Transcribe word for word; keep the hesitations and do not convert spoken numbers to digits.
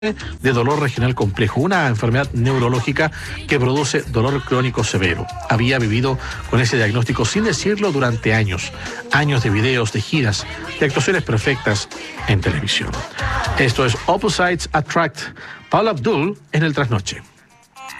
de dolor regional complejo, una enfermedad neurológica que produce dolor crónico severo. Había vivido con ese diagnóstico sin decirlo durante años, años de videos, de giras, de actuaciones perfectas en televisión. Esto es Opposites Attract, Paula Abdul en el Trasnoche.